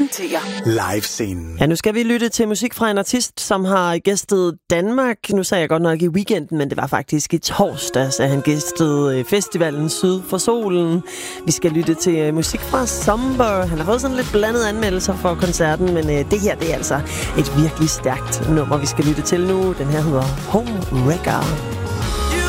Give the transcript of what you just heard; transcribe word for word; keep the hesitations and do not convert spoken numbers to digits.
præsenterer Live-scenen. Ja, nu skal vi lytte til musik fra en artist, som har gæstet Danmark. Nu sagde jeg godt nok i weekenden, men det var faktisk i torsdags, at han gæstede festivalen Syd for Solen. Vi skal lytte til musik fra Somber. Han har fået sådan lidt blandede anmeldelser for koncerten, men det her, det er altså et virkelig stærkt nummer, vi skal lytte til nu. Den her hedder Home Wrecker.